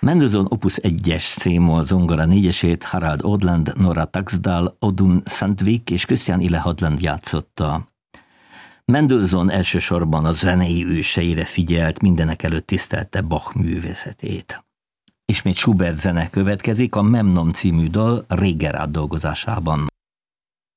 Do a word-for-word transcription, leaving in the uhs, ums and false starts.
Mendelssohn Opus egyes C-moll zongora négyesét Harald Odland, Nora Taxdal, Odun Sandvik és Christian Ile Hadland játszotta. Mendelssohn elsősorban a zenei őseire figyelt, mindenek előtt tisztelte Bach művészetét. Ismét Schubert zene következik, a Memnon című dal Reger átdolgozásában.